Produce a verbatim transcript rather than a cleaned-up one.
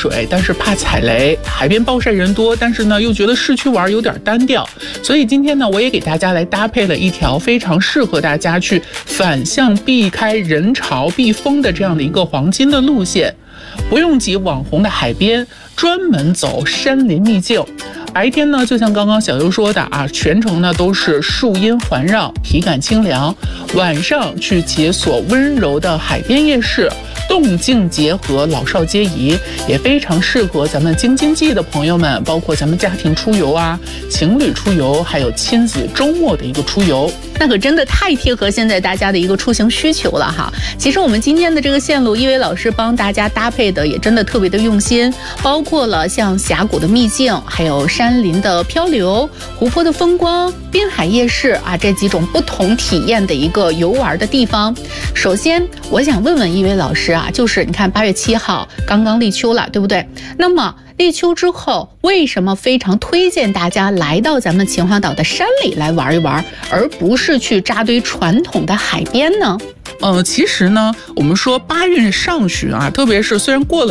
水，但是怕踩雷；海边暴晒人多，但是呢又觉得市区玩有点单调。所以今天呢，我也给大家来搭配了一条非常适合大家去反向避开人潮、避风的这样的一个黄金的路线，不用挤网红的海边，专门走山林秘境。白天呢，就像刚刚小优说的啊，全程呢都是树荫环绕，体感清凉。晚上去解锁温柔的海边夜市，动静结合，老少皆宜，也非常适合咱们京津冀的朋友们，包括咱们家庭出游啊、情侣出游，还有亲子周末的一个出游。 那可真的太贴合现在大家的一个出行需求了哈。其实我们今天的这个线路，一伟老师帮大家搭配的也真的特别的用心，包括了像峡谷的秘境，还有山林的漂流、湖泊的风光、滨海夜市啊，这几种不同体验的一个游玩的地方。首先，我想问问一伟老师啊，就是你看八月七号刚刚立秋了，对不对？那么立秋之后，为什么非常推荐大家来到咱们秦皇岛的山里来玩一玩，而不是去扎堆传统的海边呢？ 呃，其实呢，我们说八月上旬啊，特别是虽然过了